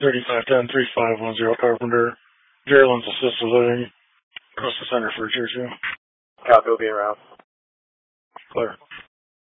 3510-3510 Carpenter. Jerryland's Assisted Living. Across the center for Tier 2. Copy, will be around. Clear.